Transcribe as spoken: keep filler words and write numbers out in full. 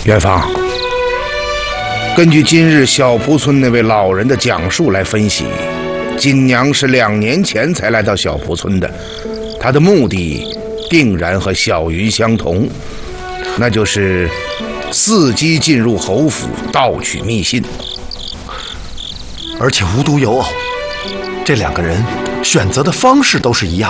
元芳，根据今日小蒲村那位老人的讲述来分析，锦娘是两年前才来到小蒲村的，她的目的定然和小云相同，那就是伺机进入侯府盗取密信。 而且无独有偶，这两个人选择的方式都是一样